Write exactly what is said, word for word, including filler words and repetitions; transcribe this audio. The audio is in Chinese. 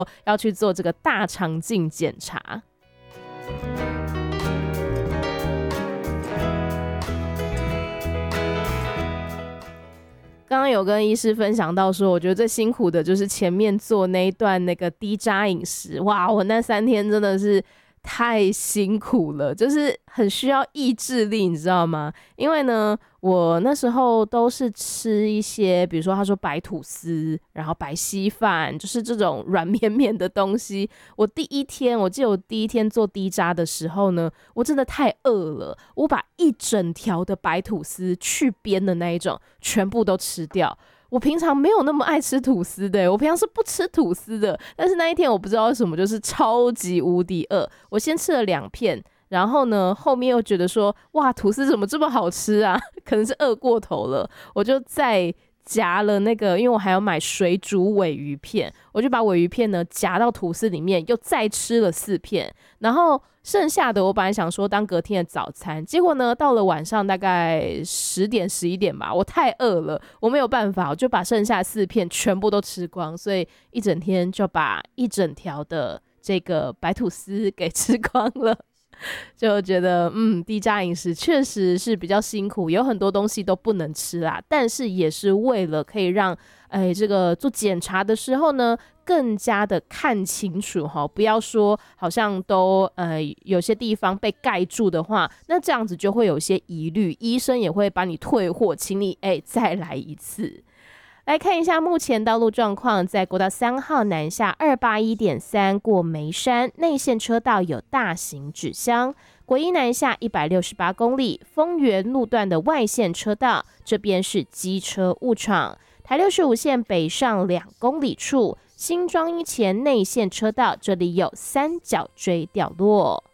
要去做这个大肠镜检查。刚刚有跟医师分享到说，我觉得最辛苦的就是前面做那一段那个低渣饮食，哇，我那三天真的是太辛苦了，就是很需要意志力，你知道吗？因为呢，我那时候都是吃一些，比如说他说白吐司，然后白稀饭，就是这种软绵绵的东西。我第一天，我记得我第一天做低渣的时候呢，我真的太饿了，我把一整条的白吐司去边的那一种全部都吃掉。我平常没有那么爱吃吐司的，我平常是不吃吐司的，但是那一天我不知道为什么就是超级无敌饿，我先吃了两片，然后呢后面又觉得说哇吐司怎么这么好吃啊，可能是饿过头了，我就再夹了那个，因为我还要买水煮鲔鱼片，我就把鲔鱼片呢夹到吐司里面，又再吃了四片，然后剩下的我本来想说当隔天的早餐，结果呢到了晚上大概十点十一点吧，我太饿了，我没有办法，我就把剩下四片全部都吃光，所以一整天就把一整条的这个白吐司给吃光了。就觉得嗯，低渣饮食确实是比较辛苦，有很多东西都不能吃啦，但是也是为了可以让哎这个做检查的时候呢更加的看清楚齁，不要说好像都呃有些地方被盖住的话，那这样子就会有一些疑虑，医生也会把你退货，请你哎再来一次。来看一下目前道路状况，在国道三号南下 二八一点三 过梅山内线车道有大型纸箱，国一南下一百六十八公里，丰原路段的外线车道这边是机车误闯，台六十五线北上两公里处新庄一前内线车道这里有三角锥掉落。